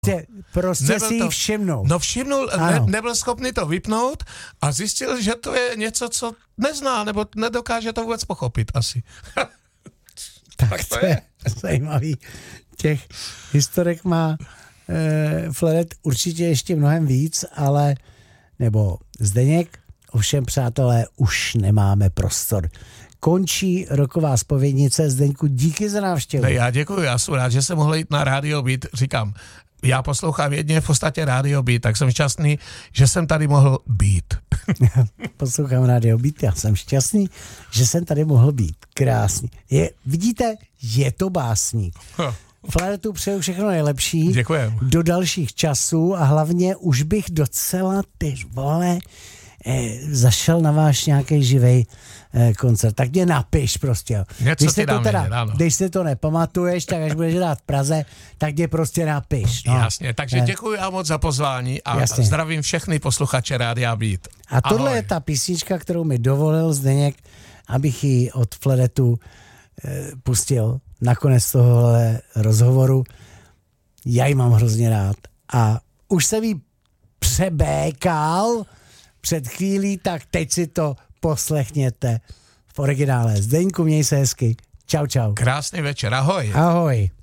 Prostě si ji všimnul. No všimnul, nebyl schopný to vypnout a zjistil, že to je něco, co nezná, nebo nedokáže to vůbec pochopit asi. Tak to je zajímavý. Těch historek má Fleret určitě ještě mnohem víc, ale nebo Zdeněk, ovšem přátelé, už nemáme prostor. Končí roková zpovědnice. Zdeňku, díky za návštěvu. Já děkuji, já jsem rád, že jsem mohl jít na Rádio Beat. Říkám, já poslouchám jedně v podstatě Rádio Beat, tak jsem šťastný, že jsem tady mohl být. Poslouchám Rádio Beat, já jsem šťastný, že jsem tady mohl být. Krásný. Vidíte, je to básník. Fleretu přeju všechno nejlepší. Děkujem. Do dalších časů a hlavně už bych docela, zašel na váš nějaký živej koncert. Tak mě napiš prostě. Když si to nepamatuješ, tak až budeš hrát v Praze, tak mě prostě napiš. No. Jasně, takže děkuji a moc za pozvání a zdravím všechny posluchače Rádia Beat. A tohle je ta písnička, kterou mi dovolil Zdeněk, abych ji od Fleretu pustil nakonec tohohle rozhovoru. Já ji mám hrozně rád a už jsem ji přebékal před chvílí, tak teď si to poslechněte v originále. Zdeňku, měj se hezky. Čau, čau. Krásný večer, ahoj. Ahoj.